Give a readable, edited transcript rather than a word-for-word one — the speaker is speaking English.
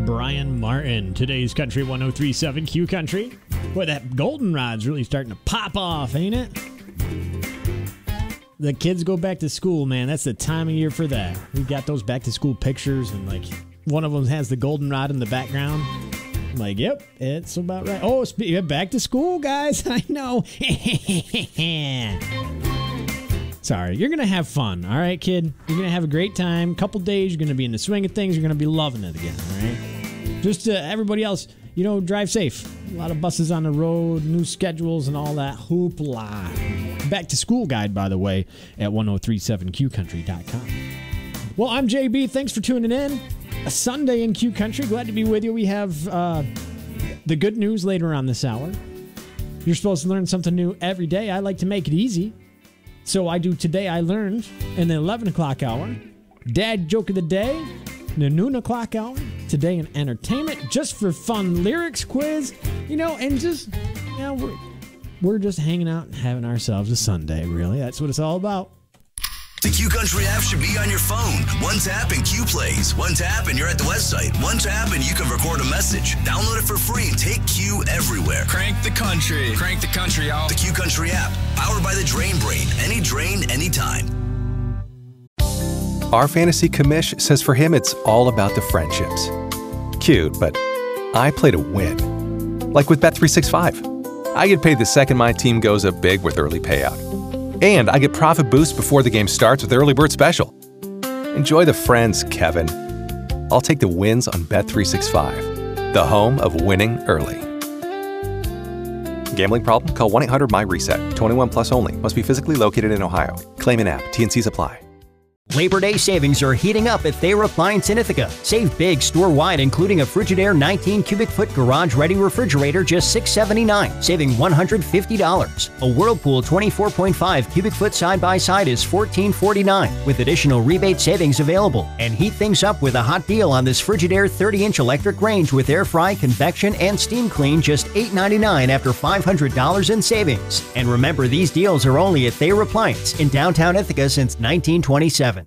Brian Martin. Today's Country 103.7 Q Country. Boy, that goldenrod's really starting to pop off, ain't it? The kids go back to school, man. That's the time of year for that. We got those back to school pictures, and like one of them has the goldenrod in the background. I'm like, yep, it's about right. Oh, back to school, guys. I know. Sorry, you're going to have fun, all right, kid? You're going to have a great time. Couple days, you're going to be in the swing of things. You're going to be loving it again, all right? Just everybody else, drive safe. A lot of buses on the road, new schedules, and all that hoopla. Back to school guide, by the way, at 1037qcountry.com. Well, I'm JB. Thanks for tuning in. A Sunday in Q Country. Glad to be with you. We have the good news later on this hour. You're supposed to learn something new every day. I like to make it easy. So I do Today I Learned in the 11 o'clock hour. Dad Joke of the Day in the noon o'clock hour. Today in Entertainment. Just for fun lyrics quiz. And just, we're just hanging out and having ourselves a Sunday, really. That's what it's all about. The Q Country app should be on your phone. One tap and Q plays. One tap and you're at the website. One tap and you can record a message. Download it for free and take Q everywhere. Crank the country. Crank the country, y'all. The Q Country app, powered by the Drain Brain. Any drain, anytime. Our fantasy commish says for him it's all about the friendships. Cute, but I play to win. Like with Bet365. I get paid the second my team goes up big with early payout. And I get profit boost before the game starts with Early Bird Special. Enjoy the friends, Kevin. I'll take the wins on Bet365, the home of winning early. Gambling problem? Call 1-800-MY-RESET. 21 plus only. Must be physically located in Ohio. Claim in app. T&Cs apply. Labor Day savings are heating up at Thayer Appliance in Ithaca. Save big store-wide, including a Frigidaire 19 cubic foot garage-ready refrigerator, just $679, saving $150. A Whirlpool 24.5 cubic foot side-by-side is $1449, with additional rebate savings available. And heat things up with a hot deal on this Frigidaire 30-inch electric range with air fry, convection, and steam clean, just $899 after $500 in savings. And remember, these deals are only at Thayer Appliance in downtown Ithaca since 1927.